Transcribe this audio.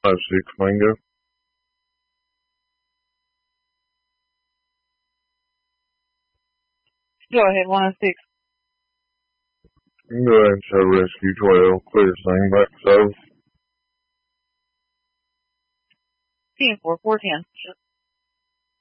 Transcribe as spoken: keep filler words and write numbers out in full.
five six Mango. Go ahead, one oh six. You can go ahead and show Rescue twelve. Clear scene back south. ten four, four ten.